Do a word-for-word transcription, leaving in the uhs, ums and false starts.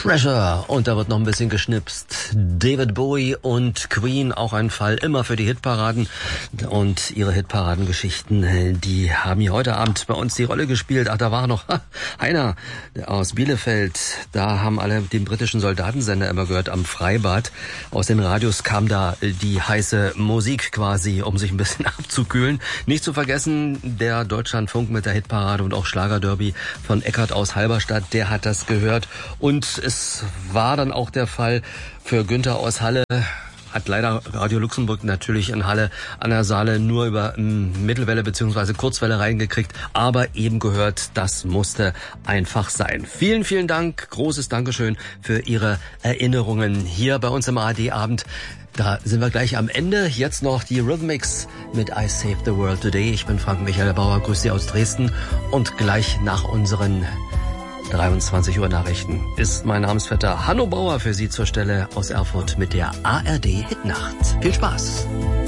Pressure. Und da wird noch ein bisschen geschnipst. David Bowie und Queen, auch ein Fall immer für die Hitparaden. Und ihre Hitparadengeschichten, die haben hier heute Abend bei uns die Rolle gespielt. Ach, da war noch einer aus Bielefeld. Da haben alle den britischen Soldatensender immer gehört am Freibad. Aus den Radios kam da die heiße Musik quasi, um sich ein bisschen abzukühlen. Nicht zu vergessen, der Deutschlandfunk mit der Hitparade und auch Schlagerderby von Eckart aus Halberstadt, der hat das gehört. Und es war dann auch der Fall für Günther aus Halle. Hat leider Radio Luxemburg natürlich in Halle an der Saale nur über Mittelwelle bzw. Kurzwelle reingekriegt, aber eben gehört, das musste einfach sein. Vielen, vielen Dank, großes Dankeschön für Ihre Erinnerungen hier bei uns im A R D-Abend. Da sind wir gleich am Ende. Jetzt noch die Rhythmics mit I Saved the World Today. Ich bin Frank Michael Bauer, grüße Sie aus Dresden. Und gleich nach unseren dreiundzwanzig Uhr Nachrichten ist mein Namensvetter Hanno Bauer für Sie zur Stelle aus Erfurt mit der A R D Hitnacht. Viel Spaß!